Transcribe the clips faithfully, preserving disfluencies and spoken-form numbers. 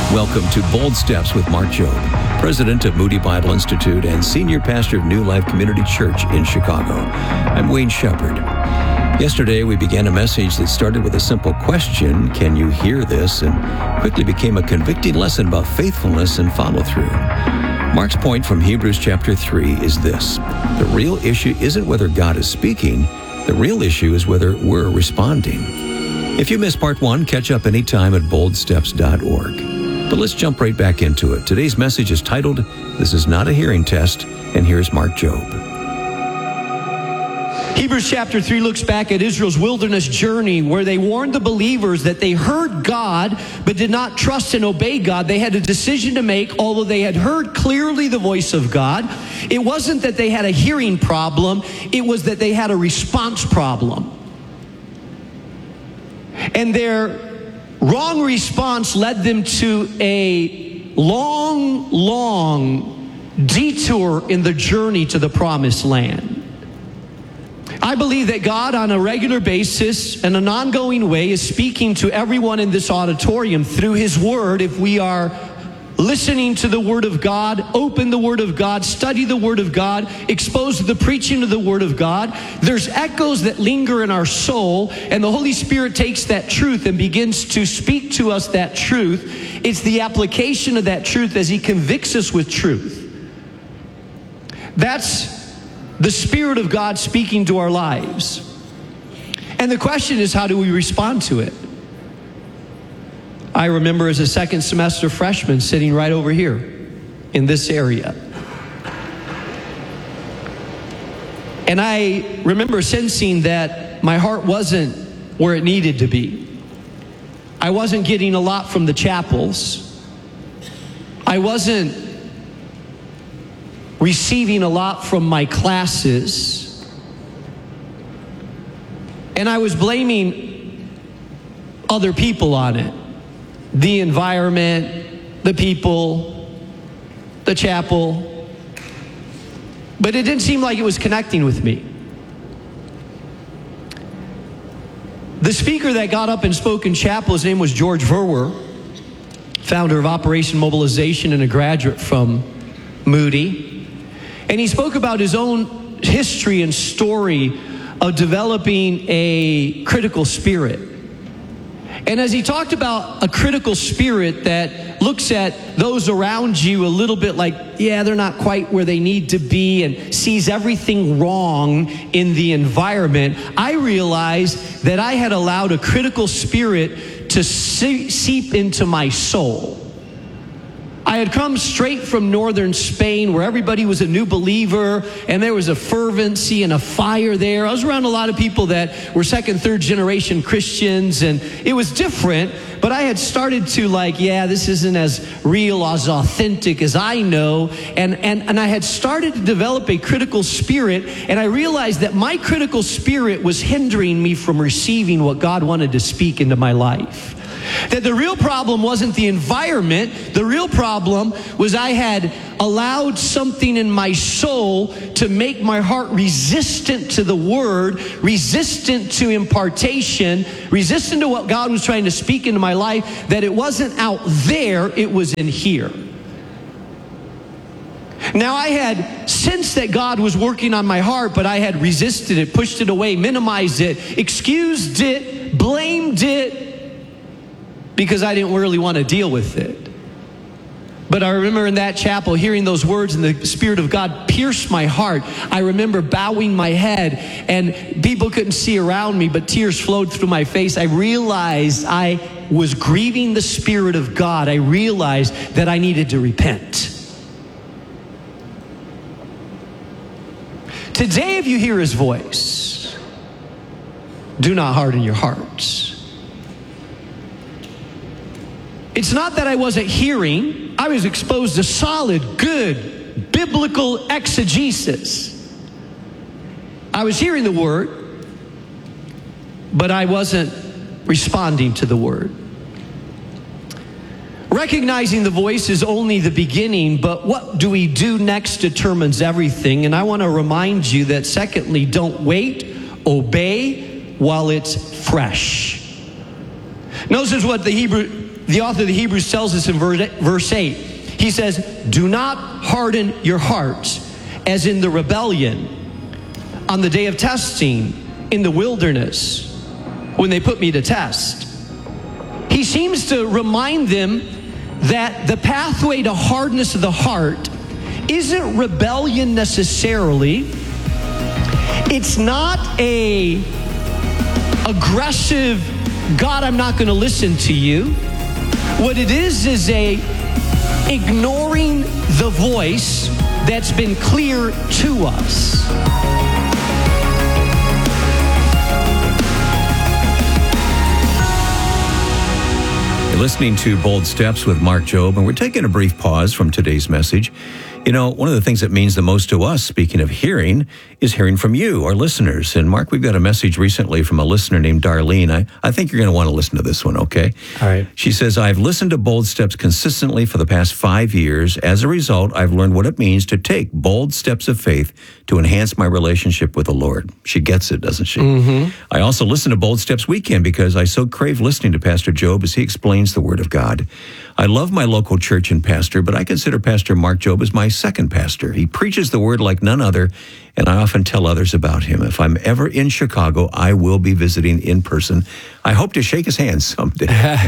Welcome to Bold Steps with Mark Jobe, President of Moody Bible Institute and Senior Pastor of New Life Community Church in Chicago. I'm Wayne Shepherd. Yesterday, we began a message that started with a simple question, can you hear this? And quickly became a convicting lesson about faithfulness and follow-through. Mark's point from Hebrews chapter three is this: the real issue isn't whether God is speaking, the real issue is whether we're responding. If you missed part one, catch up anytime at bold steps dot org. But let's jump right back into it. Today's message is titled, This is Not a Hearing Test, and here's Mark Jobe. Hebrews chapter three looks back at Israel's wilderness journey where they warned the believers that they heard God but did not trust and obey God. They had a decision to make, although they had heard clearly the voice of God. It wasn't that they had a hearing problem, it was that they had a response problem. And their wrong response led them to a long, long detour in the journey to the promised land. I believe that God on a regular basis and an ongoing way is speaking to everyone in this auditorium through His Word if we are listening to the Word of God, open the Word of God, study the Word of God, exposed to the preaching of the Word of God. There's echoes that linger in our soul, and the Holy Spirit takes that truth and begins to speak to us that truth. It's the application of that truth as He convicts us with truth. That's the Spirit of God speaking to our lives. And the question is, how do we respond to it? I remember as a second semester freshman sitting right over here in this area. And I remember sensing that my heart wasn't where it needed to be. I wasn't getting a lot from the chapels. I wasn't receiving a lot from my classes. And I was blaming other people on it. The environment, the people, the chapel. But it didn't seem like it was connecting with me. The speaker that got up and spoke in chapel, his name was George Verwer, founder of Operation Mobilization and a graduate from Moody. And he spoke about his own history and story of developing a critical spirit. And as he talked about a critical spirit that looks at those around you a little bit like, yeah, they're not quite where they need to be, and sees everything wrong in the environment, I realized that I had allowed a critical spirit to seep into my soul. I had come straight from northern Spain where everybody was a new believer and there was a fervency and a fire there. I was around a lot of people that were second, third generation Christians, and it was different, but I had started to like, yeah, this isn't as real, as authentic as I know, and, and, and I had started to develop a critical spirit, and I realized that my critical spirit was hindering me from receiving what God wanted to speak into my life. That the real problem wasn't the environment. The real problem was I had allowed something in my soul to make my heart resistant to the Word, resistant to impartation, resistant to what God was trying to speak into my life, that it wasn't out there, it was in here. Now, I had sensed that God was working on my heart, but I had resisted it, pushed it away, minimized it, excused it, blamed it, because I didn't really want to deal with it. But I remember in that chapel hearing those words and the Spirit of God pierced my heart. I remember bowing my head and people couldn't see around me, but tears flowed through my face. I realized I was grieving the Spirit of God. I realized that I needed to repent. Today, if you hear His voice, do not harden your hearts. It's not that I wasn't hearing. I was exposed to solid, good, biblical exegesis. I was hearing the Word, but I wasn't responding to the Word. Recognizing the voice is only the beginning, but what do we do next determines everything. And I want to remind you that secondly, don't wait, obey while it's fresh. Notice what the Hebrew the author of the Hebrews tells us in verse eight. He says, do not harden your hearts as in the rebellion on the day of testing in the wilderness when they put me to test. He seems to remind them that the pathway to hardness of the heart isn't rebellion necessarily. It's not a aggressive, God, I'm not going to listen to you. What it is is a ignoring the voice that's been clear to us. You're listening to Bold Steps with Mark Jobe, and we're taking a brief pause from today's message. You know, one of the things that means the most to us, speaking of hearing, is hearing from you, our listeners. And Mark, we've got a message recently from a listener named Darlene. I, I think you're going to want to listen to this one, okay? All right. She says, I've listened to Bold Steps consistently for the past five years. As a result, I've learned what it means to take bold steps of faith to enhance my relationship with the Lord. She gets it, doesn't she? Mm-hmm. I also listen to Bold Steps Weekend because I so crave listening to Pastor Jobe as he explains the Word of God. I love my local church and pastor, but I consider Pastor Mark Jobe as my second pastor. He preaches the Word like none other, and I often tell others about him. If I'm ever in Chicago, I will be visiting in person. I hope to shake his hand someday.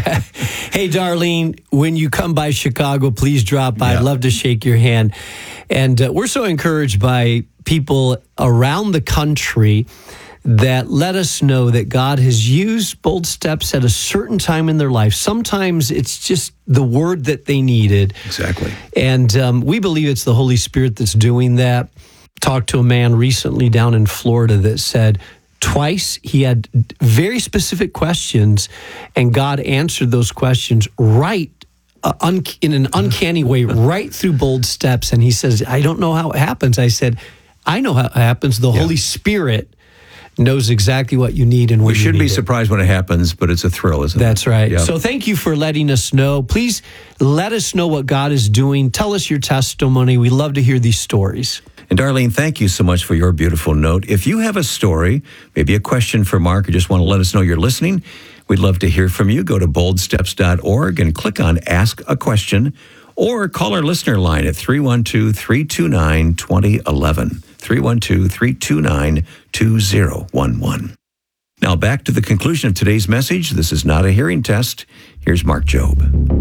Hey, Darlene, when you come by Chicago, please drop by. Yeah. I'd love to shake your hand. And uh, we're so encouraged by people around the country that let us know that God has used Bold Steps at a certain time in their life. Sometimes it's just the word that they needed. Exactly. And um, we believe it's the Holy Spirit that's doing that. Talked to a man recently down in Florida that said twice he had very specific questions, and God answered those questions right uh, un- in an uncanny way, right through Bold Steps. And he says, I don't know how it happens. I said, I know how it happens. The Yeah. Holy Spirit knows exactly what you need and when We you should need be it. surprised when it happens, but it's a thrill, isn't it? That's right. Yep. So thank you for letting us know. Please let us know what God is doing. Tell us your testimony. We love to hear these stories. And Darlene, thank you so much for your beautiful note. If you have a story, maybe a question for Mark, or just want to let us know you're listening, we'd love to hear from you. Go to bold steps dot org and click on Ask a Question, or call our listener line at three one two, three two nine, two zero one one, three one two, three two nine, two zero one one. Now back to the conclusion of today's message. This is not a hearing test. Here's Mark Jobe.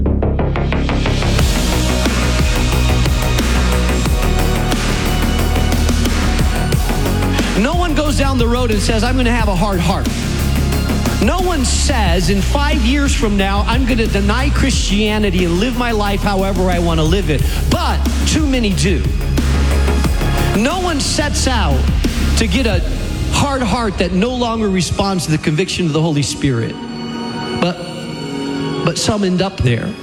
No one goes down the road and says, I'm going to have a hard heart. No one says, in five years from now, I'm going to deny Christianity and live my life however I want to live it. But too many do. No one sets out to get a hard heart that no longer responds to the conviction of the Holy Spirit. But, but some end up there.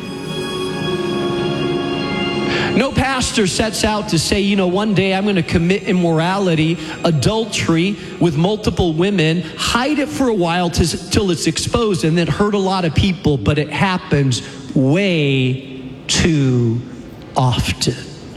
No pastor sets out to say, you know, one day I'm going to commit immorality, adultery with multiple women, hide it for a while till it's exposed, and then hurt a lot of people. But it happens way too often.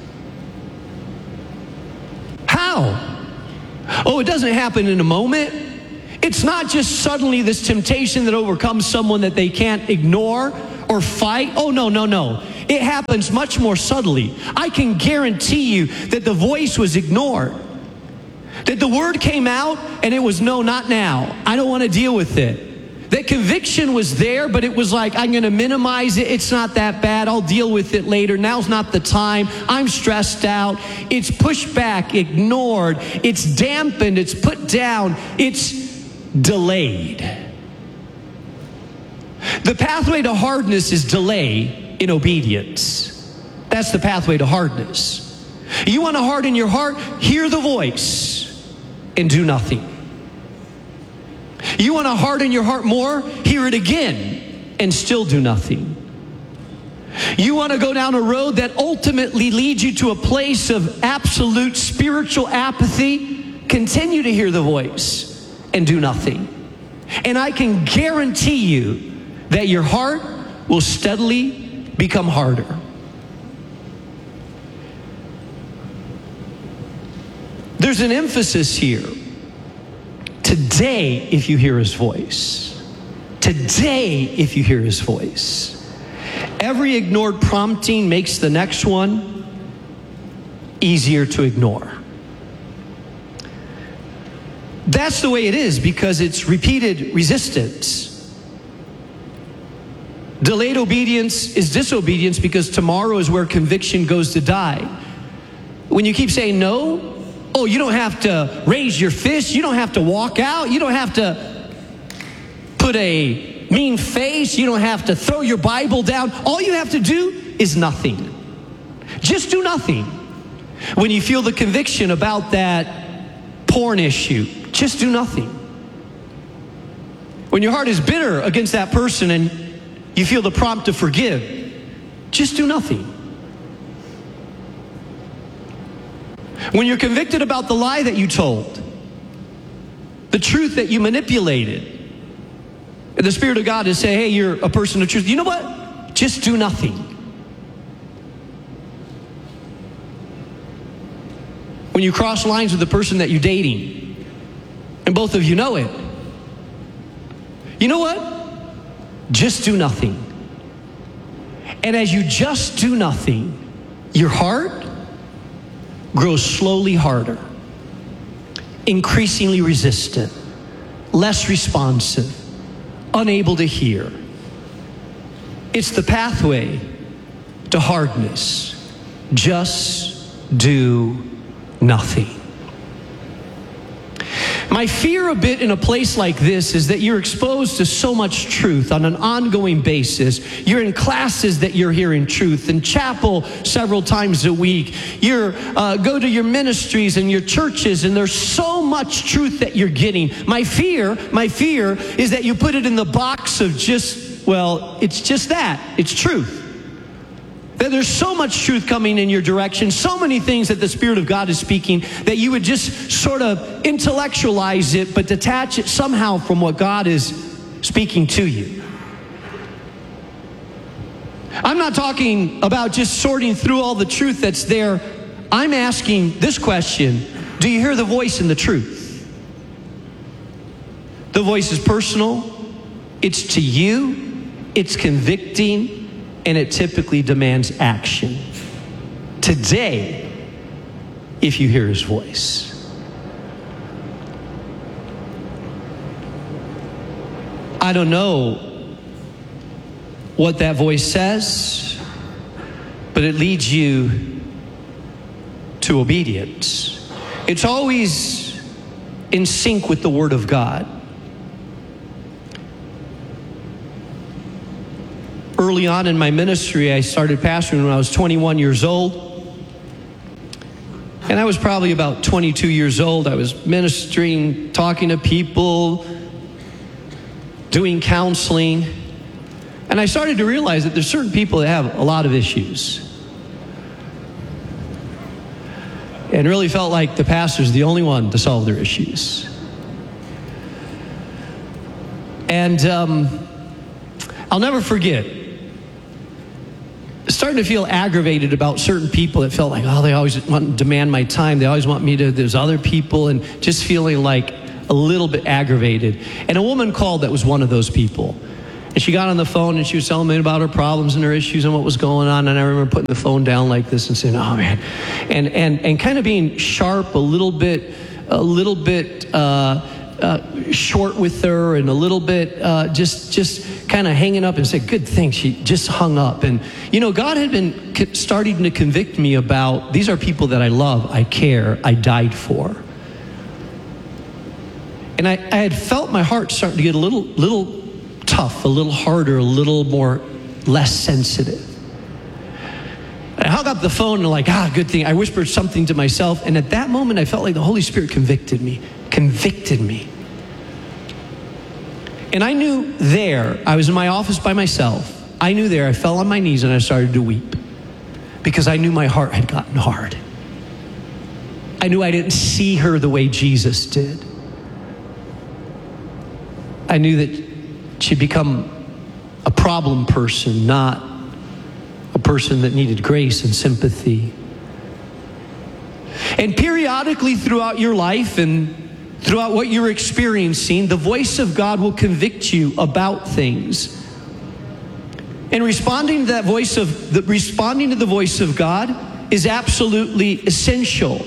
How? Oh, it doesn't happen in a moment. It's not just suddenly this temptation that overcomes someone that they can't ignore or fight. Oh, no, no, no. It happens much more subtly. I can guarantee you that the voice was ignored. That the word came out and it was, no, not now. I don't want to deal with it. That conviction was there, but it was like, I'm going to minimize it. It's not that bad. I'll deal with it later. Now's not the time. I'm stressed out. It's pushed back, ignored. It's dampened. It's put down. It's delayed. The pathway to hardness is delay in obedience. That's the pathway to hardness. You want to harden your heart? Hear the voice and do nothing. You want to harden your heart more? Hear it again and still do nothing. You want to go down a road that ultimately leads you to a place of absolute spiritual apathy? Continue to hear the voice and do nothing. And I can guarantee you that your heart will steadily become harder. There's an emphasis here. Today, if you hear his voice. Today, if you hear his voice. Every ignored prompting makes the next one easier to ignore. That's the way it is because it's repeated resistance. Delayed obedience is disobedience because tomorrow is where conviction goes to die. When you keep saying no, oh, you don't have to raise your fist, you don't have to walk out, you don't have to put a mean face, you don't have to throw your Bible down. All you have to do is nothing. Just do nothing. When you feel the conviction about that porn issue, just do nothing. When your heart is bitter against that person and you feel the prompt to forgive, just do nothing. When you're convicted about the lie that you told, the truth that you manipulated, and the Spirit of God is saying, hey, you're a person of truth. You know what? Just do nothing. When you cross lines with the person that you're dating, and both of you know it, you know what? Just do nothing. And as you just do nothing, your heart grows slowly harder, increasingly resistant, less responsive, unable to hear. It's the pathway to hardness. Just do nothing. My fear a bit in a place like this is that you're exposed to so much truth on an ongoing basis. You're in classes that you're hearing truth, in chapel several times a week. You uh, go to your ministries and your churches, and there's so much truth that you're getting. My fear, my fear is that you put it in the box of just, well, it's just that. It's truth. That there's so much truth coming in your direction, so many things that the Spirit of God is speaking, that you would just sort of intellectualize it, but detach it somehow from what God is speaking to you. I'm not talking about just sorting through all the truth that's there. I'm asking this question: do you hear the voice in the truth? The voice is personal, it's to you, it's convicting, and it typically demands action. Today, if you hear his voice. I don't know what that voice says, but it leads you to obedience. It's always in sync with the Word of God. Early on in my ministry, I started pastoring when I was twenty-one years old. And I was probably about twenty-two years old. I was ministering, talking to people, doing counseling. And I started to realize that there's certain people that have a lot of issues. And really felt like the pastor's the only one to solve their issues. And um, I'll never forget starting to feel aggravated about certain people that felt like, oh, they always want to demand my time. They always want me to, there's other people, and just feeling like a little bit aggravated. And a woman called that was one of those people. And she got on the phone and she was telling me about her problems and her issues and what was going on. And I remember putting the phone down like this and saying, oh man. And and and kind of being sharp, a little bit, a little bit uh, uh, short with her, and a little bit uh, just just kind of hanging up, and said, good thing she just hung up. And you know, God had been co- starting to convict me about, these are people that I love, I care, I died for. And I, I had felt my heart starting to get a little little tough, a little harder, a little more, less sensitive. I hung up the phone and like, ah, good thing. I whispered something to myself, and at that moment I felt like the Holy Spirit convicted me, convicted me. And I knew there, I was in my office by myself, I knew there, I fell on my knees and I started to weep because I knew my heart had gotten hard. I knew I didn't see her the way Jesus did. I knew that she'd become a problem person, not a person that needed grace and sympathy. And periodically throughout your life and throughout what you're experiencing, the voice of God will convict you about things. And responding to that voice of the responding to the voice of God is absolutely essential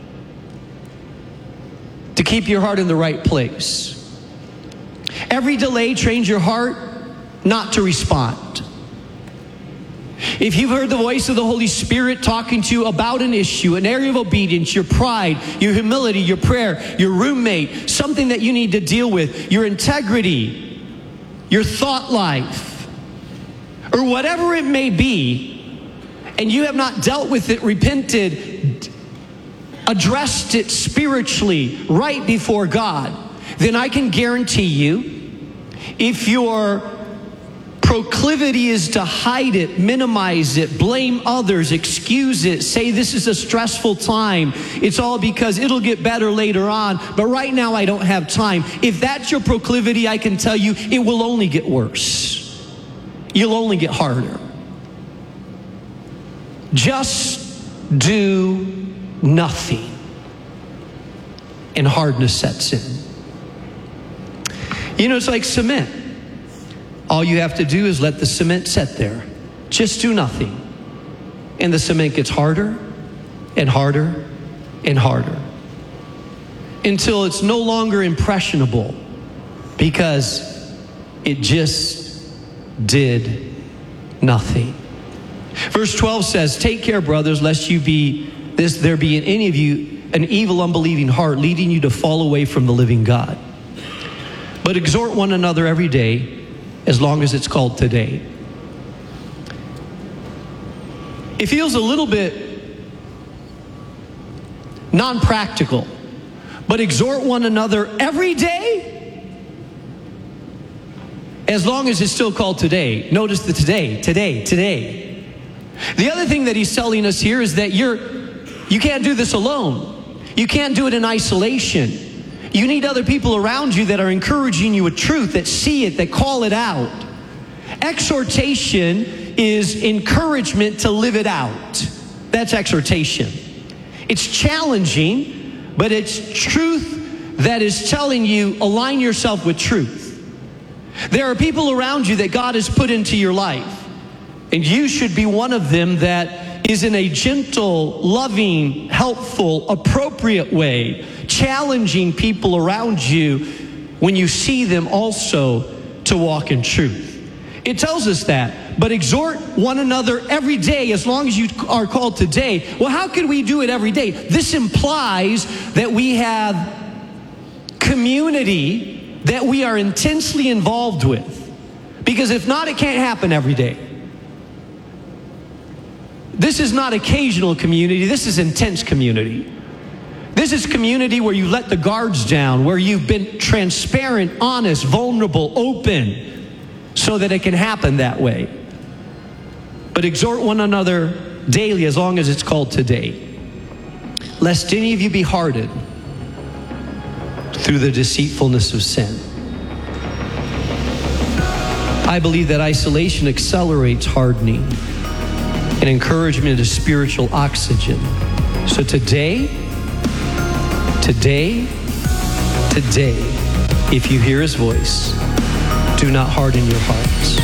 to keep your heart in the right place. Every delay trains your heart not to respond. If you've heard the voice of the Holy Spirit talking to you about an issue, an area of obedience, your pride, your humility, your prayer, your roommate, something that you need to deal with, your integrity, your thought life, or whatever it may be, and you have not dealt with it, repented, addressed it spiritually right before God, then I can guarantee you, if your proclivity is to hide it, minimize it, blame others, excuse it, say this is a stressful time, it's all because it'll get better later on, but right now I don't have time. If that's your proclivity, I can tell you it will only get worse. You'll only get harder. Just do nothing, and hardness sets in. You know, it's like cement. All you have to do is let the cement set there. Just do nothing. And the cement gets harder and harder and harder until it's no longer impressionable because it just did nothing. Verse twelve says, take care, brothers, lest you be this there be in any of you an evil, unbelieving heart, leading you to fall away from the living God. But exhort one another every day, as long as it's called today. It feels a little bit non-practical, but exhort one another every day, as long as it's still called today. Notice the today, today, today. The other thing that he's telling us here is that you're, you can't do this alone. You can't do it in isolation. You need other people around you that are encouraging you with truth, that see it, that call it out. Exhortation is encouragement to live it out. That's exhortation. It's challenging, but it's truth that is telling you, align yourself with truth. There are people around you that God has put into your life, and you should be one of them that is in a gentle, loving, helpful, appropriate way, challenging people around you when you see them also to walk in truth. It tells us that. But exhort one another every day, as long as you are called today. Well, how can we do it every day? This implies that we have community that we are intensely involved with. Because if not, it can't happen every day. This is not occasional community. This is intense community. This is community where you let the guards down, where you've been transparent, honest, vulnerable, open, so that it can happen that way. But exhort one another daily, as long as it's called today, lest any of you be hardened through the deceitfulness of sin. I believe that isolation accelerates hardening, and encouragement is spiritual oxygen. So today, today, today, if you hear his voice, do not harden your hearts.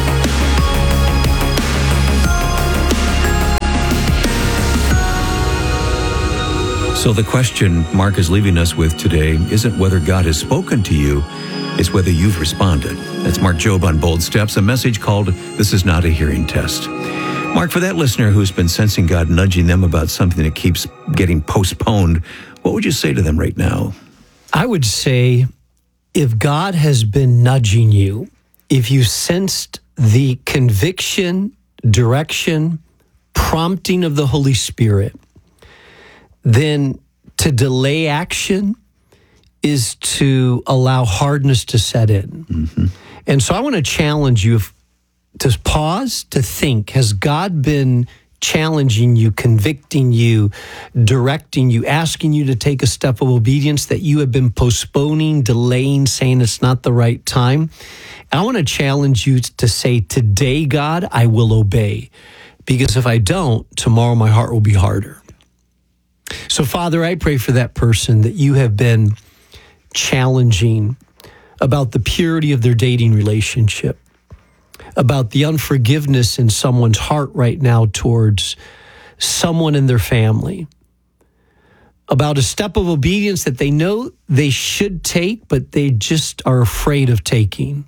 So the question Mark is leaving us with today isn't whether God has spoken to you, it's whether you've responded. That's Mark Jobe on Bold Steps, a message called This Is Not a Hearing Test. Mark, for that listener who's been sensing God nudging them about something that keeps getting postponed, what would you say to them right now? I would say, if God has been nudging you, if you sensed the conviction, direction, prompting of the Holy Spirit, then to delay action is to allow hardness to set in. Mm-hmm. And so I want to challenge you to pause, to think, has God been challenging you, convicting you, directing you, asking you to take a step of obedience that you have been postponing, delaying, saying it's not the right time? And I want to challenge you to say, today, God, I will obey. Because if I don't, tomorrow my heart will be harder. So, Father, I pray for that person that you have been challenging about the purity of their dating relationship. about the unforgiveness in someone's heart right now towards someone in their family, about a step of obedience that they know they should take, but they just are afraid of taking,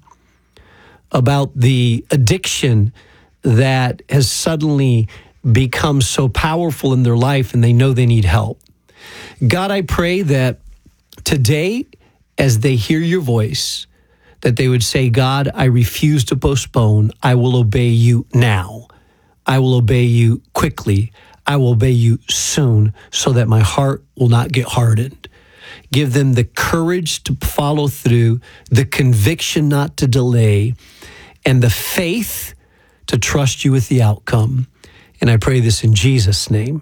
about the addiction that has suddenly become so powerful in their life and they know they need help. God, I pray that today, as they hear your voice, that they would say, God, I refuse to postpone. I will obey you now. I will obey you quickly. I will obey you soon so that my heart will not get hardened. Give them the courage to follow through, the conviction not to delay, and the faith to trust you with the outcome. And I pray this in Jesus' name.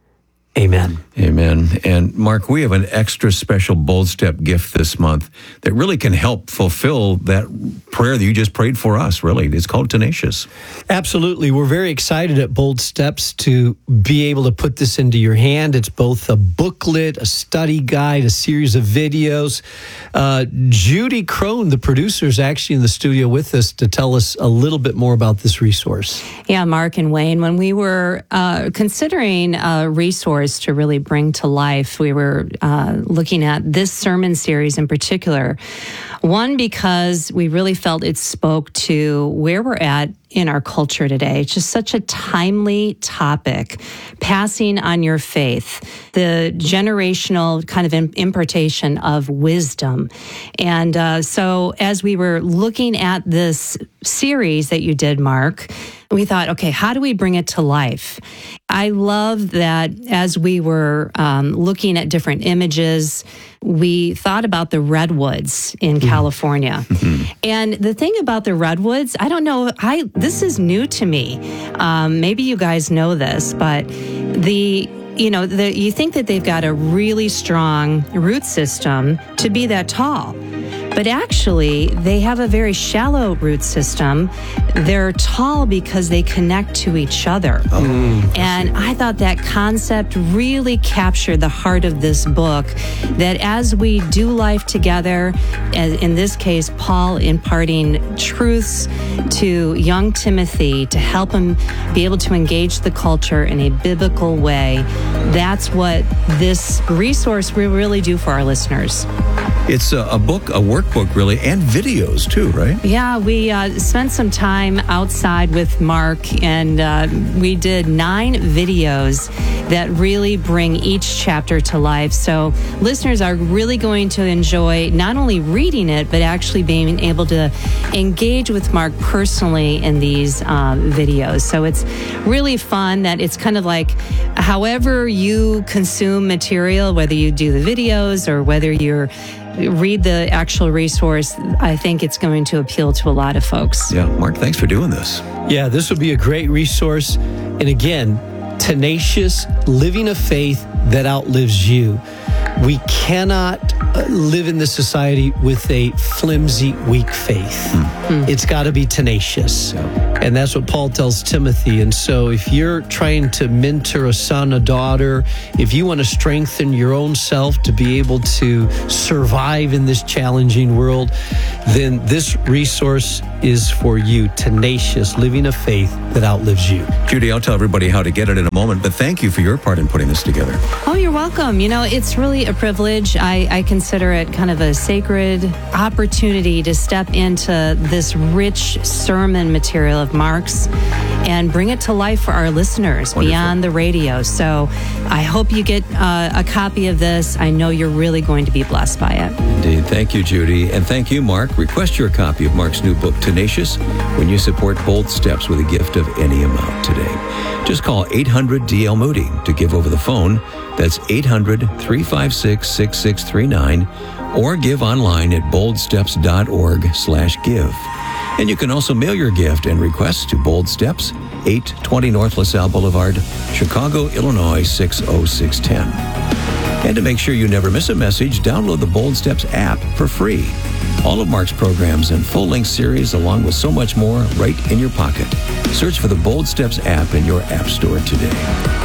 Amen. Amen. And Mark, we have an extra special Bold Step gift this month that really can help fulfill that prayer that you just prayed for us, really. It's called Tenacious. Absolutely. We're very excited at Bold Steps to be able to put this into your hand. It's both a booklet, a study guide, a series of videos. Uh, Judy Crone, the producer, is actually in the studio with us to tell us a little bit more about this resource. Yeah, Mark and Wayne, when we were uh, considering a resource to really bring to life, we were uh, looking at this sermon series in particular. One, because we really felt it spoke to where we're at in our culture today. It's just such a timely topic, passing on your faith, the generational kind of impartation of wisdom. And uh, so as we were looking at this series that you did, Mark, we thought, okay, how do we bring it to life? I love that as we were um, looking at different images, we thought about the redwoods in mm. California. And the thing about the redwoods, I don't know, I this is new to me. Um, maybe you guys know this, but the you know, the, you think that they've got a really strong root system to be that tall. But actually, they have a very shallow root system. They're tall because they connect to each other. Oh, and I thought that concept really captured the heart of this book, that as we do life together, as in this case, Paul imparting truths to young Timothy to help him be able to engage the culture in a biblical way, that's what this resource will really do for our listeners. It's a, a book, a workbook, really, and videos, too, right? Yeah, we uh, spent some time outside with Mark, and uh, we did nine videos that really bring each chapter to life. So listeners are really going to enjoy not only reading it, but actually being able to engage with Mark personally in these uh, videos. So it's really fun that it's kind of like however you consume material, whether you do the videos or whether you're read the actual resource, I think it's going to appeal to a lot of folks. Yeah, Mark, thanks for doing this. Yeah, this would be a great resource. And again, tenacious, living a faith that outlives you. We cannot live in this society with a flimsy, weak faith. Mm. It's got to be tenacious. Yeah. And that's what Paul tells Timothy. And so if you're trying to mentor a son, a daughter, if you want to strengthen your own self to be able to survive in this challenging world, then this resource is for you. Tenacious, living a faith that outlives you. Judy, I'll tell everybody how to get it in a moment, but thank you for your part in putting this together. Oh, you're welcome. You know, it's really a privilege. I, I consider it kind of a sacred opportunity to step into this rich sermon material of Mark's and bring it to life for our listeners. Wonderful. Beyond the radio. So I hope you get uh, a copy of this. I know you're really going to be blessed by it. Indeed. Thank you, Judy. And thank you, Mark. Request your copy of Mark's new book, Tenacious, when you support Bold Steps with a gift of any amount today. Just call eight hundred D L Moody to give over the phone. That's eight hundred, three five six, six six three nine, or give online at boldsteps.org slash give. And you can also mail your gift and request to Bold Steps, eight twenty North LaSalle Boulevard, Chicago, Illinois, six oh six one oh. And to make sure you never miss a message, download the Bold Steps app for free. All of Mark's programs and full-length series, along with so much more, right in your pocket. Search for the Bold Steps app in your app store today.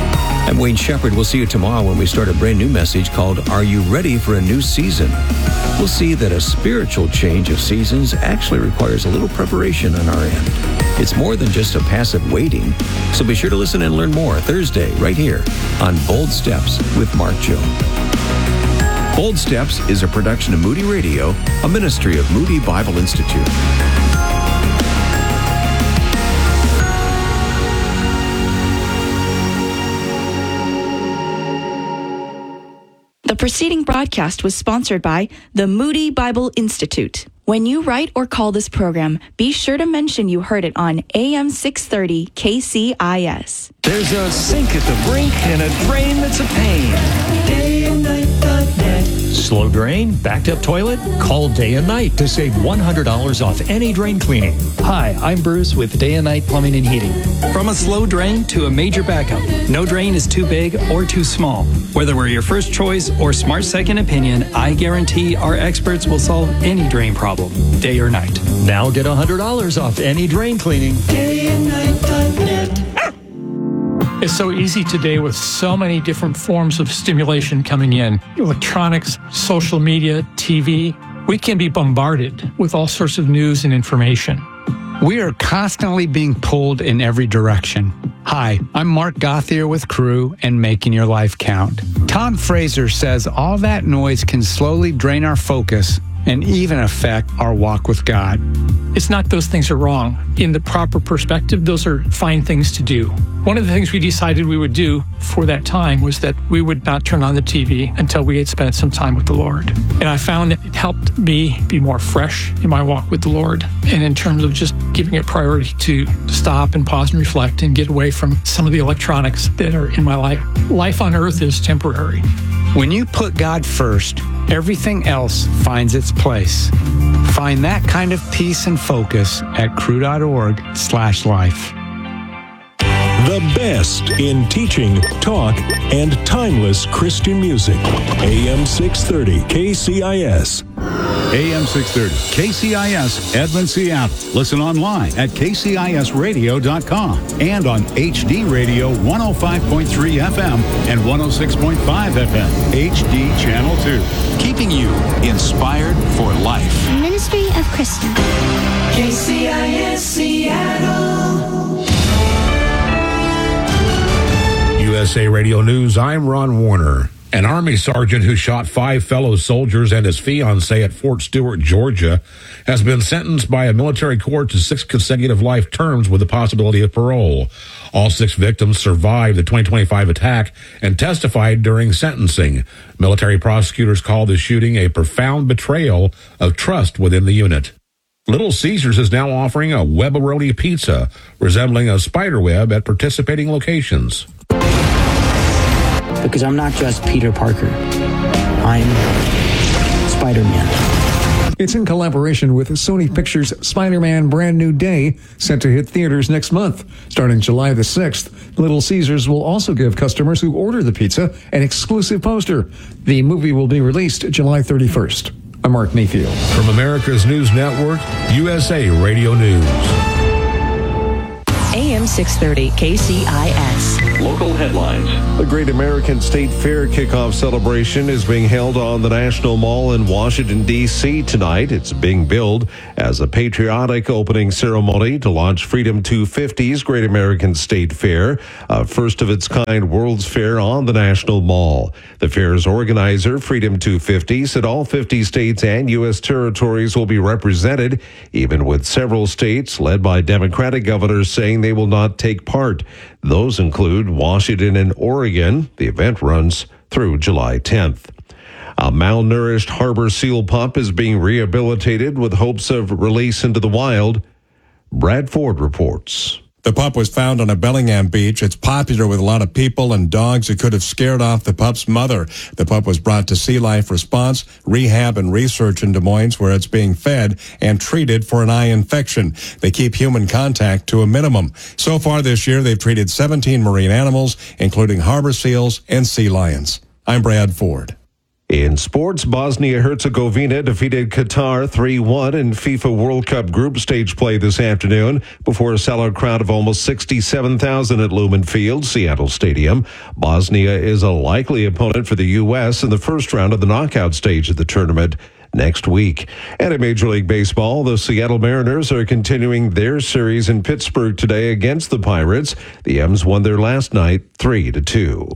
I'm Wayne Shepherd. We'll see you tomorrow when we start a brand new message called Are You Ready for a New Season? We'll see that a spiritual change of seasons actually requires a little preparation on our end. It's more than just a passive waiting. So be sure to listen and learn more Thursday right here on Bold Steps with Mark Jobe. Bold Steps is a production of Moody Radio, a ministry of Moody Bible Institute. The preceding broadcast was sponsored by the Moody Bible Institute. When you write or call this program, be sure to mention you heard it on A M six thirty K C I S. There's a sink at the brink and a drain that's a pain. day and night dot net. Slow drain? Backed up toilet? Call Day and Night to save one hundred dollars off any drain cleaning. Hi, I'm Bruce with Day and Night Plumbing and Heating. From a slow drain to a major backup, no drain is too big or too small. Whether we're your first choice or smart second opinion, I guarantee our experts will solve any drain problem, day or night. Now get one hundred dollars off any drain cleaning. day and night dot net. It's so easy today with so many different forms of stimulation coming in. Electronics, social media, T V. We can be bombarded with all sorts of news and information. We are constantly being pulled in every direction. Hi, I'm Mark Gothier with Crew and Making Your Life Count. Tom Fraser says all that noise can slowly drain our focus and even affect our walk with God. It's not those things are wrong. In the proper perspective, those are fine things to do. One of the things we decided we would do for that time was that we would not turn on the T V until we had spent some time with the Lord. And I found that it helped me be more fresh in my walk with the Lord. And in terms of just giving it priority to stop and pause and reflect and get away from some of the electronics that are in my life. Life on earth is temporary. When you put God first, everything else finds its place. Find that kind of peace and focus at crew.org slash life. The best in teaching, talk, and timeless Christian music. A M six thirty K C I S. A M six thirty K C I S, Edmond, Seattle. Listen online at k c i s radio dot com and on H D Radio one oh five point three F M and one oh six point five F M, H D Channel two. Keeping you inspired for life. Ministry of Christian. K C I S Seattle. U S A Radio News, I'm Ron Warner. An Army sergeant who shot five fellow soldiers and his fiancée at Fort Stewart, Georgia, has been sentenced by a military court to six consecutive life terms with the possibility of parole. All six victims survived the twenty twenty-five attack and testified during sentencing. Military prosecutors call the shooting a profound betrayal of trust within the unit. Little Caesars is now offering a web-a-roni pizza resembling a spider web at participating locations. Because I'm not just Peter Parker. I'm Spider-Man. It's in collaboration with Sony Pictures' Spider-Man Brand New Day, set to hit theaters next month. Starting July the sixth, Little Caesars will also give customers who order the pizza an exclusive poster. The movie will be released July thirty-first. I'm Mark Mayfield. From America's News Network, U S A Radio News. A M six thirty K C I S. Local headlines. The Great American State Fair kickoff celebration is being held on the National Mall in Washington, D C tonight. It's being billed as a patriotic opening ceremony to launch Freedom two fifty's Great American State Fair, a first-of-its-kind World's Fair on the National Mall. The fair's organizer, Freedom two fifty, said all fifty states and U S territories will be represented, even with several states led by Democratic governors saying they will not take part. Those include Washington and Oregon. The event runs through July tenth. A malnourished harbor seal pup is being rehabilitated with hopes of release into the wild. Brad Ford reports. The pup was found on a Bellingham beach. It's popular with a lot of people and dogs. It could have scared off the pup's mother. The pup was brought to Sea Life Response, Rehab, and Research in Des Moines, where it's being fed and treated for an eye infection. They keep human contact to a minimum. So far this year, they've treated seventeen marine animals, including harbor seals and sea lions. I'm Brad Ford. In sports, Bosnia-Herzegovina defeated Qatar three one in FIFA World Cup group stage play this afternoon before a sellout crowd of almost sixty-seven thousand at Lumen Field, Seattle Stadium. Bosnia is a likely opponent for the U S in the first round of the knockout stage of the tournament next week. And in Major League Baseball, the Seattle Mariners are continuing their series in Pittsburgh today against the Pirates. The M's won their last night three to two.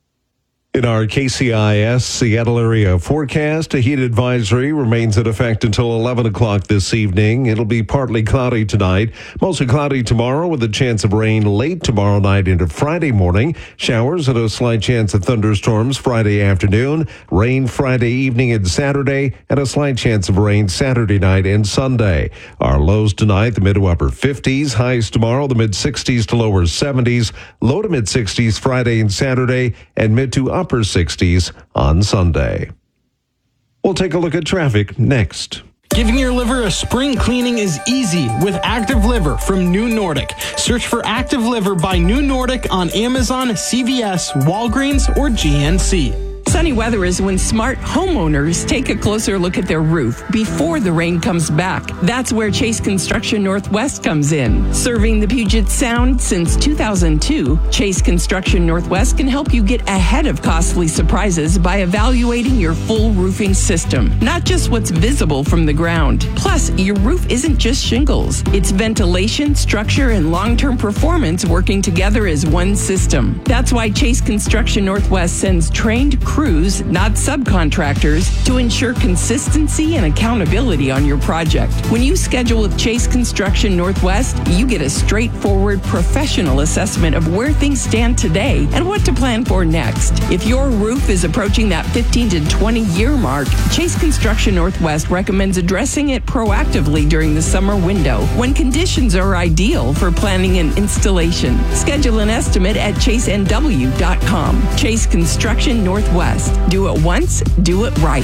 In our K C I S Seattle area forecast, a heat advisory remains in effect until eleven o'clock this evening. It'll be partly cloudy tonight, mostly cloudy tomorrow with a chance of rain late tomorrow night into Friday morning. Showers and a slight chance of thunderstorms Friday afternoon, rain Friday evening and Saturday, and a slight chance of rain Saturday night and Sunday. Our lows tonight, the mid to upper fifties, highs tomorrow, the mid sixties to lower seventies, low to mid sixties Friday and Saturday, and mid to upper sixties on Sunday. We'll take a look at traffic next. Giving your liver a spring cleaning is easy with Active Liver from New Nordic. Search for Active Liver by New Nordic on Amazon, C V S, Walgreens, or G N C. Sunny weather is when smart homeowners take a closer look at their roof before the rain comes back. That's where Chase Construction Northwest comes in. Serving the Puget Sound since two thousand two, Chase Construction Northwest can help you get ahead of costly surprises by evaluating your full roofing system, not just what's visible from the ground. Plus, your roof isn't just shingles. It's ventilation, structure, and long-term performance working together as one system. That's why Chase Construction Northwest sends trained crews crews, not subcontractors, to ensure consistency and accountability on your project. When you schedule with Chase Construction Northwest, you get a straightforward professional assessment of where things stand today and what to plan for next. If your roof is approaching that fifteen to twenty year mark, Chase Construction Northwest recommends addressing it proactively during the summer window when conditions are ideal for planning an installation. Schedule an estimate at chase n w dot com. Chase Construction Northwest. Do it once, do it right.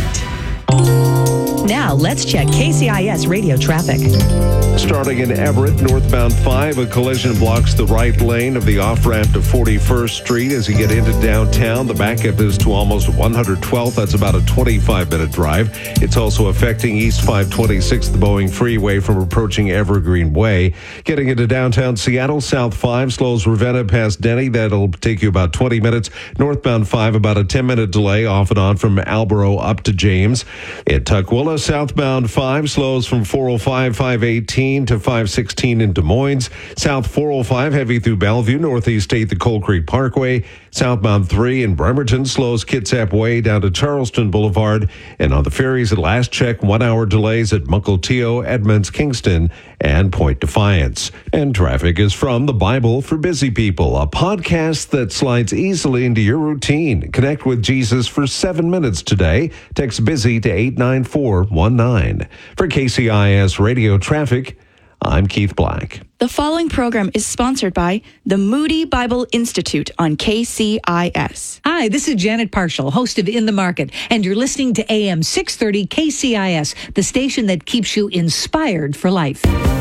Now, let's check K C I S radio traffic. Starting in Everett, northbound five, a collision blocks the right lane of the off-ramp to forty-first Street as you get into downtown. The backup is to almost one hundred twelfth. That's about a twenty-five minute drive. It's also affecting East five twenty-six, the Boeing Freeway, from approaching Evergreen Way. Getting into downtown Seattle, South five slows Ravenna past Denny. That'll take you about twenty minutes. Northbound five, about a ten minute delay off and on from Alborough up to James. In Tukwila, southbound five slows from four oh five, five eighteen to five sixteen in Des Moines. South four oh five heavy through Bellevue, northeast eighth to Coal Creek Parkway. Southbound three in Bremerton slows Kitsap Way down to Charleston Boulevard. And on the ferries at last check, one hour delays at Mukilteo, Edmonds, Kingston, and Point Defiance. And traffic is from The Bible for Busy People, a podcast that slides easily into your routine. Connect with Jesus for seven minutes today. Text BUSY to eight nine four one nine. For K C I S Radio Traffic, I'm Keith Black. The following program is sponsored by the Moody Bible Institute on K C I S. Hi, this is Janet Parshall, host of In the Market, and you're listening to A M six thirty K C I S, the station that keeps you inspired for life.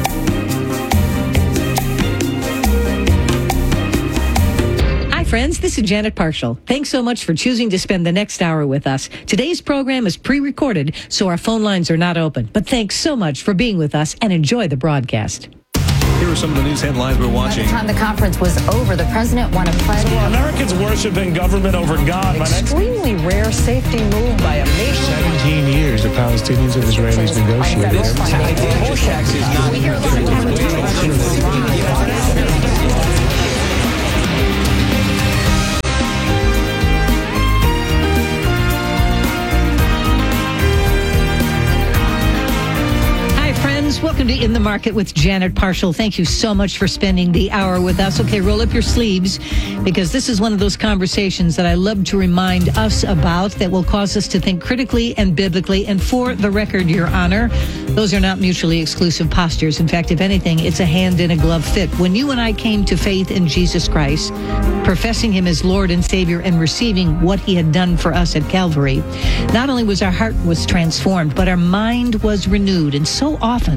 Friends, this is Janet Parshall. Thanks so much for choosing to spend the next hour with us. Today's program is pre-recorded, so our phone lines are not open. But thanks so much for being with us and enjoy the broadcast. Here are some of the news headlines we're watching. By the time the conference was over, the president won a pledge. So Americans worshiping government over God. Extremely rare safety move by a nation. seventeen years the Palestinians and Israelis negotiated. This tax is not... Welcome to In the Market with Janet Parshall. Thank you so much for spending the hour with us. Okay, roll up your sleeves, because this is one of those conversations that I love to remind us about that will cause us to think critically and biblically. And for the record, Your Honor, those are not mutually exclusive postures. In fact, if anything, it's a hand in a glove fit. When you and I came to faith in Jesus Christ, professing him as Lord and Savior and receiving what he had done for us at Calvary, not only was our heart was transformed, but our mind was renewed. And so often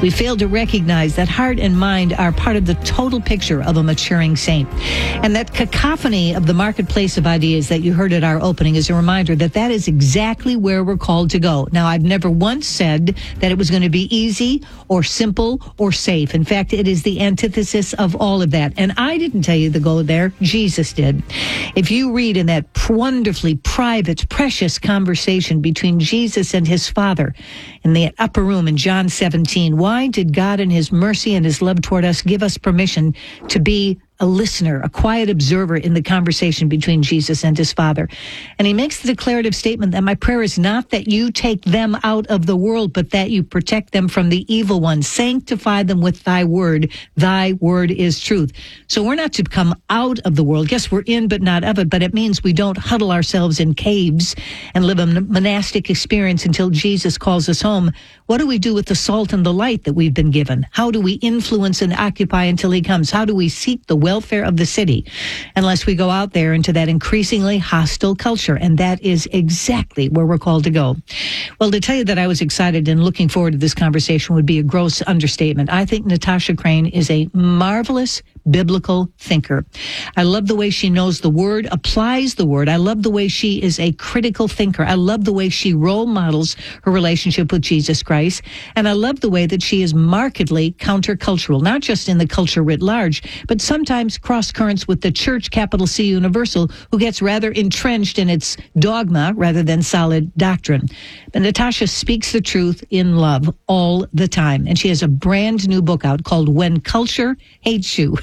We fail to recognize that heart and mind are part of the total picture of a maturing saint. And that cacophony of the marketplace of ideas that you heard at our opening is a reminder that that is exactly where we're called to go. Now, I've never once said that it was going to be easy or simple or safe. In fact, it is the antithesis of all of that. And I didn't tell you to go there. Jesus did. If you read in that wonderfully private, precious conversation between Jesus and his Father in the upper room in John seventeen, why did God in his mercy and his love toward us give us permission to be a listener, a quiet observer in the conversation between Jesus and his Father? And he makes the declarative statement that my prayer is not that you take them out of the world, but that you protect them from the evil one. Sanctify them with thy word. Thy word is truth. So we're not to come out of the world. Yes, we're in, but not of it. But it means we don't huddle ourselves in caves and live a monastic experience until Jesus calls us home. What do we do with the salt and the light that we've been given? How do we influence and occupy until he comes? How do we seek the welfare of the city unless we go out there into that increasingly hostile culture? And that is exactly where we're called to go. Well, to tell you that I was excited and looking forward to this conversation would be a gross understatement. I think Natasha Crain is a marvelous biblical thinker. I love the way she knows the word, applies the word. I love the way she is a critical thinker. I love the way she role models her relationship with Jesus Christ. And I love the way that she is markedly countercultural, not just in the culture writ large, but sometimes cross currents with the church, capital C Universal, who gets rather entrenched in its dogma rather than solid doctrine. But Natasha speaks the truth in love all the time. And she has a brand new book out called When Culture Hates You.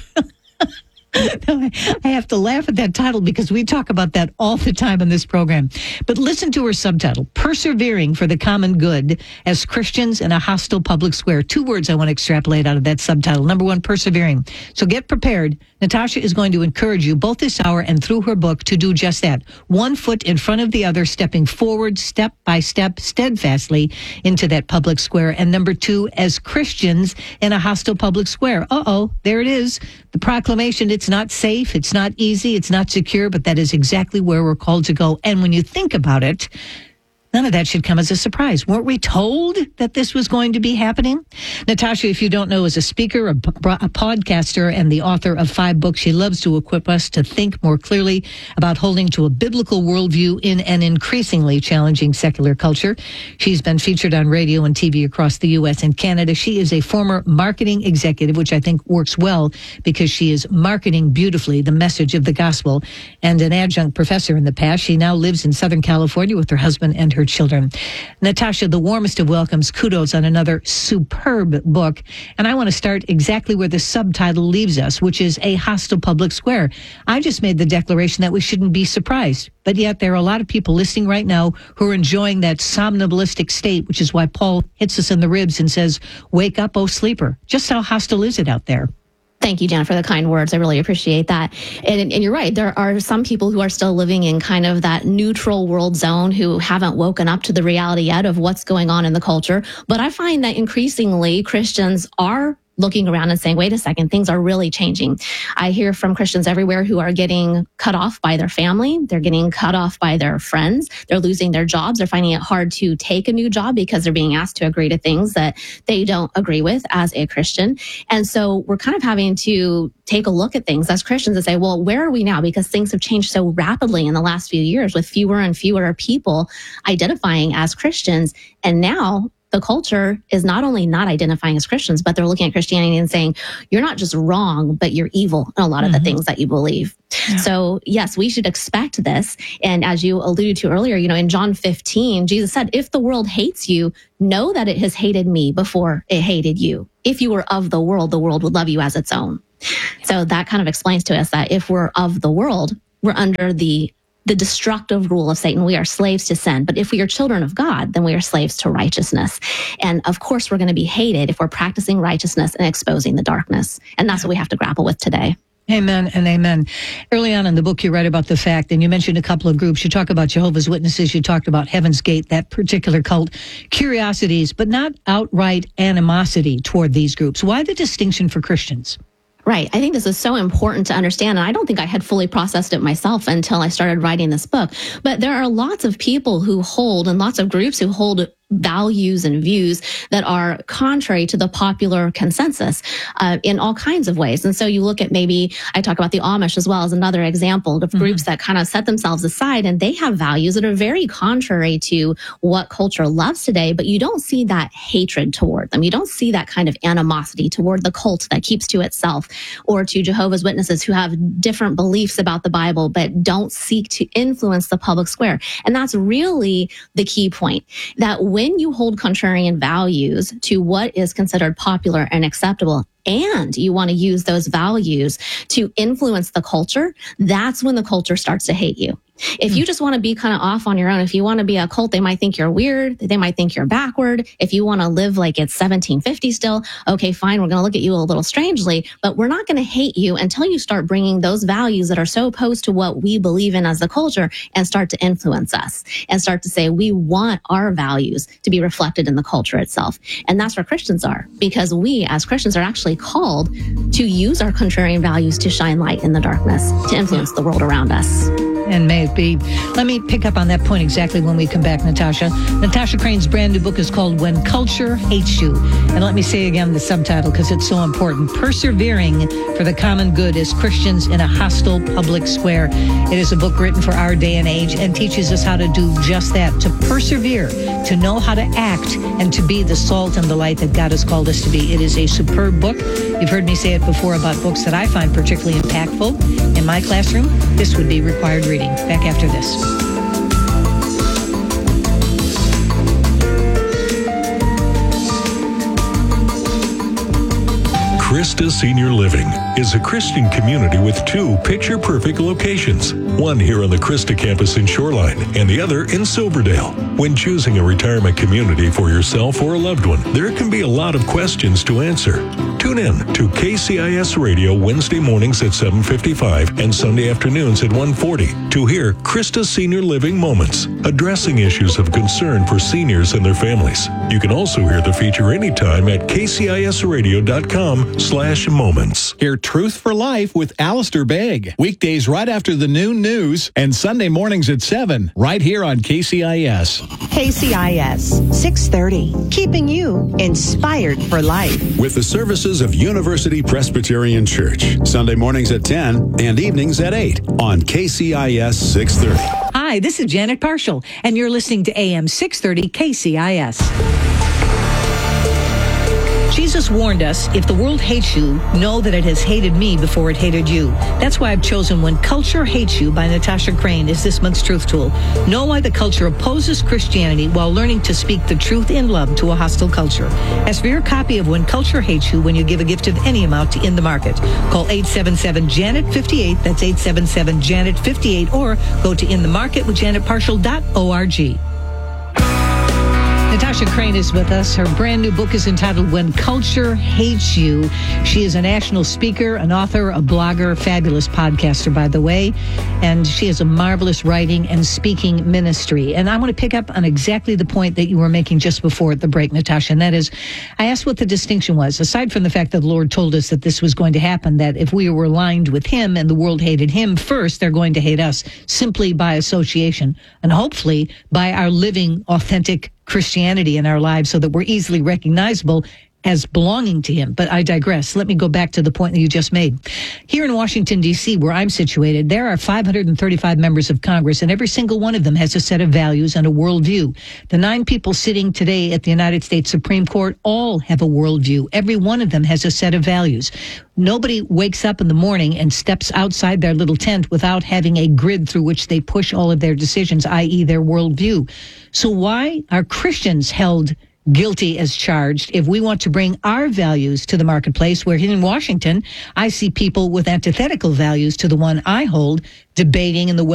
I have to laugh at that title because we talk about that all the time in this program. But listen to her subtitle, Persevering for the Common Good as Christians in a Hostile Public Square. Two words I want to extrapolate out of that subtitle. Number one, persevering. So get prepared. Natasha is going to encourage you both this hour and through her book to do just that. One foot in front of the other, stepping forward step by step, steadfastly into that public square. And number two, as Christians in a hostile public square. Uh-oh, there it is. The proclamation, it's not safe, it's not easy, it's not secure, but that is exactly where we're called to go. And when you think about it, none of that should come as a surprise. Weren't we told that this was going to be happening? Natasha, if you don't know, is a speaker, a, a podcaster, and the author of five books. She loves to equip us to think more clearly about holding to a biblical worldview in an increasingly challenging secular culture. She's been featured on radio and T V across the U S and Canada. She is a former marketing executive, which I think works well because she is marketing beautifully the message of the gospel, and an adjunct professor in the past. She now lives in Southern California with her husband and her children. Natasha, the warmest of welcomes, kudos on another superb book. And I want to start exactly where the subtitle leaves us, which is a hostile public square. I just made the declaration that we shouldn't be surprised. But yet there are a lot of people listening right now who are enjoying that somnamblistic state, which is why Paul hits us in the ribs and says, wake up, O sleeper. Just how hostile is it out there? Thank you, Jen, for the kind words. I really appreciate that. And, and you're right. There are some people who are still living in kind of that neutral world zone who haven't woken up to the reality yet of what's going on in the culture. But I find that increasingly Christians are looking around and saying, wait a second, things are really changing. I hear from Christians everywhere who are getting cut off by their family. They're getting cut off by their friends. They're losing their jobs. They're finding it hard to take a new job because they're being asked to agree to things that they don't agree with as a Christian. And so we're kind of having to take a look at things as Christians and say, well, where are we now? Because things have changed so rapidly in the last few years with fewer and fewer people identifying as Christians. And now the culture is not only not identifying as Christians, but they're looking at Christianity and saying, you're not just wrong, but you're evil in a lot of mm-hmm. the things that you believe. Yeah. So yes, we should expect this. And as you alluded to earlier, you know, in John fifteen, Jesus said, if the world hates you, know that it has hated me before it hated you. If you were of the world, the world would love you as its own. So that kind of explains to us that if we're of the world, we're under the the destructive rule of Satan. We are slaves to sin. But if we are children of God, then we are slaves to righteousness. And of course, we're going to be hated if we're practicing righteousness and exposing the darkness. And that's what we have to grapple with today. Amen and amen. Early on in the book, you write about the fact, and you mentioned a couple of groups. You talk about Jehovah's Witnesses. You talked about Heaven's Gate, that particular cult. Curiosities, but not outright animosity toward these groups. Why the distinction for Christians? Right. I think this is so important to understand. And I don't think I had fully processed it myself until I started writing this book. But there are lots of people who hold and lots of groups who hold values and views that are contrary to the popular consensus uh, in all kinds of ways. And so you look at maybe, I talk about the Amish as well as another example of mm-hmm. groups that kind of set themselves aside, and they have values that are very contrary to what culture loves today, but you don't see that hatred toward them. You don't see that kind of animosity toward the cult that keeps to itself, or to Jehovah's Witnesses who have different beliefs about the Bible but don't seek to influence the public square. And that's really the key point, that when you hold contrarian values to what is considered popular and acceptable, and you want to use those values to influence the culture, that's when the culture starts to hate you. If you just want to be kind of off on your own, if you want to be a cult, they might think you're weird. They might think you're backward. If you want to live like it's seventeen fifty still, okay, fine, we're going to look at you a little strangely, but we're not going to hate you until you start bringing those values that are so opposed to what we believe in as the culture and start to influence us and start to say, we want our values to be reflected in the culture itself. And that's where Christians are, because we as Christians are actually called to use our contrarian values to shine light in the darkness, to influence the world around us. And may it be. Let me pick up on that point exactly when we come back, Natasha. Natasha Crane's brand new book is called When Culture Hates You. And let me say again the subtitle because it's so important. Persevering for the Common Good as Christians in a Hostile Public Square. It is a book written for our day and age and teaches us how to do just that, to persevere, to know how to act, and to be the salt and the light that God has called us to be. It is a superb book. You've heard me say it before about books that I find particularly impactful in my classroom. This would be required reading. Back after this. Christa Senior Living is a Christian community with two picture-perfect locations, one here on the Christa campus in Shoreline and the other in Silverdale. When choosing a retirement community for yourself or a loved one, there can be a lot of questions to answer. Tune in to K C I S Radio Wednesday mornings at seven fifty-five and Sunday afternoons at one forty to hear Christa Senior Living Moments, addressing issues of concern for seniors and their families. You can also hear the feature anytime at k c i s radio dot com slash moments. Hear Truth for Life with Alistair Begg. Weekdays right after the noon news and Sunday mornings at seven, right here on K C I S. K C I S six thirty, keeping you inspired for life. With the services of University Presbyterian Church, Sunday mornings at ten and evenings at eight on K C I S six thirty. Hi, this is Janet Parshall, and you're listening to A M six thirty K C I S. Jesus warned us, if the world hates you, know that it has hated me before it hated you. That's why I've chosen When Culture Hates You by Natasha Crane as this month's Truth Tool. Know why the culture opposes Christianity while learning to speak the truth in love to a hostile culture. Ask for your copy of When Culture Hates You when you give a gift of any amount to In the Market. Call eight seven seven, Janet fifty-eight, that's eight seven seven, Janet fifty-eight, or go to in the market with janet parshall dot org. Natasha Crane is with us. Her brand new book is entitled When Culture Hates You. She is a national speaker, an author, a blogger, fabulous podcaster, by the way. And she has a marvelous writing and speaking ministry. And I want to pick up on exactly the point that you were making just before the break, Natasha. And that is, I asked what the distinction was, aside from the fact that the Lord told us that this was going to happen, that if we were aligned with him and the world hated him first, they're going to hate us simply by association. And hopefully by our living authentic Christianity in our lives so that we're easily recognizable as belonging to him. But I digress. Let me go back to the point that you just made. Here in Washington, D C, where I'm situated, there are five hundred thirty-five members of Congress, and every single one of them has a set of values and a worldview. The nine people sitting today at the United States Supreme Court all have a worldview. Every one of them has a set of values. Nobody wakes up in the morning and steps outside their little tent without having a grid through which they push all of their decisions, that is their worldview. So why are Christians held guilty as charged if we want to bring our values to the marketplace, where here in Washington, I see people with antithetical values to the one I hold debating in the